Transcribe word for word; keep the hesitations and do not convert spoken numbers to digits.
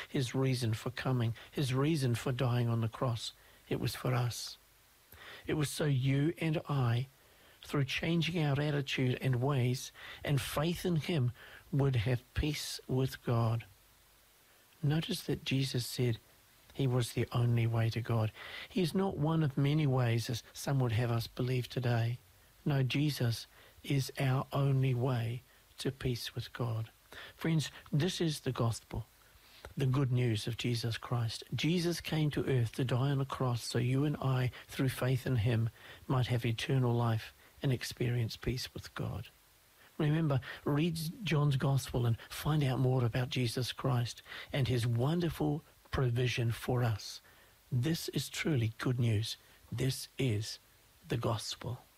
his reason for coming, his reason for dying on the cross. It was for us. It was so you and I, through changing our attitude and ways and faith in him, would have peace with God. Notice that Jesus said he was the only way to God. He is not one of many ways, as some would have us believe today. No, Jesus is our only way to peace with God. Friends, this is the gospel, the good news of Jesus Christ. Jesus came to earth to die on a cross so you and I, through faith in him, might have eternal life and experience peace with God. Remember, read John's Gospel and find out more about Jesus Christ and his wonderful provision for us. This is truly good news. This is the gospel.